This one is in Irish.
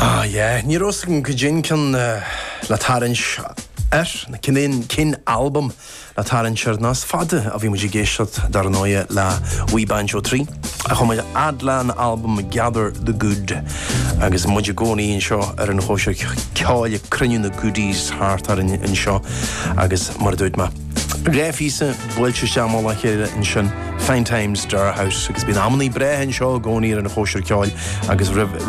Ní rosgan go djin can le tarins na cin album le tarinsear nás fada a bhí muidir géisiad dar nóia le Wee Banjo 3 a chum adlan album Gather the Good agus muidir gcónaí seo an chóise ceáil cruniú na goodies thart ar in seo agus mar dúid ma réfísa bhfuilte seamála chéile in sin Fine Times Dar House agus bíon amnaí breithin seo gcónaí ar an chóise ceáil agus